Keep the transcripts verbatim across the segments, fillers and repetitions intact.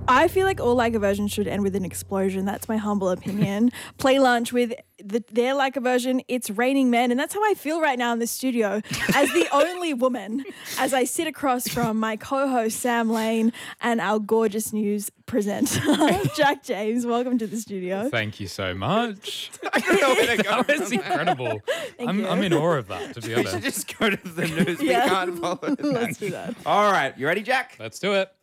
I feel like all like aversion should end with an explosion. That's my humble opinion. Play lunch with the, their like aversion. It's raining men. And that's how I feel right now in the studio as the only woman, as I sit across from my co-host Sam Lane and our gorgeous news presenter, Jack James. Welcome to the studio. Thank you so much. I don't know where to go. That was incredible. I'm, you. I'm in awe of that, to be We honest. should just go to the news. Yeah. We can't follow it. Let's do that. All right. You ready, Jack? Let's do it.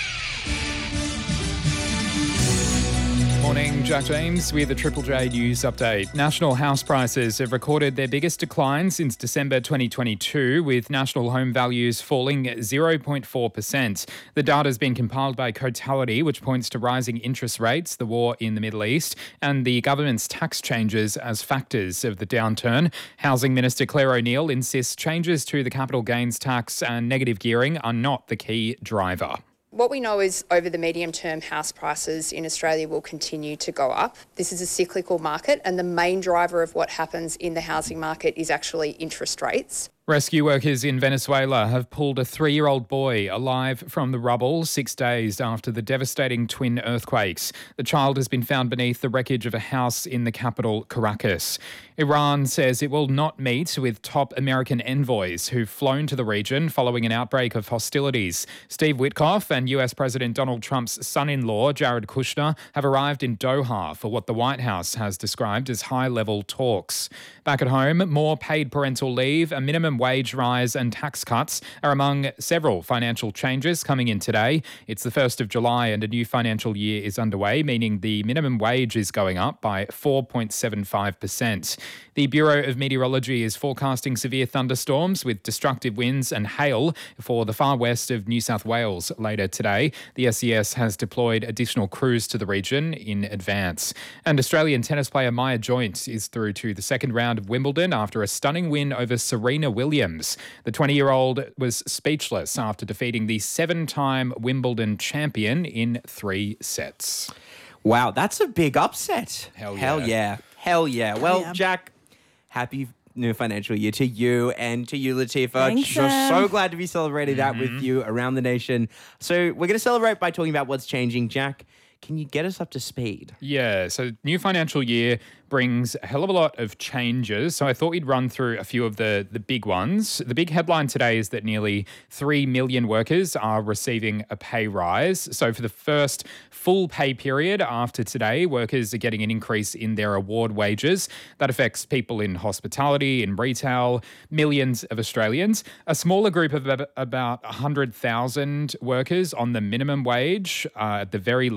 Morning, Jack James with the Triple J News Update. National house prices have recorded their biggest decline since December twenty twenty-two, with national home values falling zero point four percent. The data has been compiled by Cotality, which points to rising interest rates, the war in the Middle East, and the government's tax changes as factors of the downturn. Housing Minister Claire O'Neil insists changes to the capital gains tax and negative gearing are not the key driver. What we know is over the medium term, house prices in Australia will continue to go up. This is a cyclical market, and the main driver of what happens in the housing market is actually interest rates. Rescue workers in Venezuela have pulled a three-year-old boy alive from the rubble six days after the devastating twin earthquakes. The child has been found beneath the wreckage of a house in the capital, Caracas. Iran says it will not meet with top American envoys who've flown to the region following an outbreak of hostilities. Steve Witkoff and U S President Donald Trump's son-in-law, Jared Kushner, have arrived in Doha for what the White House has described as high-level talks. Back at home, more paid parental leave, a minimum wage rise and tax cuts are among several financial changes coming in today. It's the first of July and a new financial year is underway, meaning the minimum wage is going up by four point seven five percent. The Bureau of Meteorology is forecasting severe thunderstorms with destructive winds and hail for the far west of New South Wales later today. The S E S has deployed additional crews to the region in advance. And Australian tennis player Maya Joint is through to the second round of Wimbledon after a stunning win over Serena Williams. The twenty-year-old was speechless after defeating the seven-time Wimbledon champion in three sets. Wow, that's a big upset. Hell Hell yeah. yeah. Hell yeah. Well, yeah. Jack, happy new financial year to you and to you, Latifah. Thanks, Just Sam. so glad to be celebrating that with you around the nation. So we're going to celebrate by talking about what's changing. Jack, can you get us up to speed? Yeah, so new financial year brings a hell of a lot of changes. So I thought we'd run through a few of the, the big ones. The big headline today is that nearly three million workers are receiving a pay rise. So for the first full pay period after today, workers are getting an increase in their award wages. That affects people in hospitality, in retail, millions of Australians. A smaller group of about one hundred thousand workers on the minimum wage uh, at the very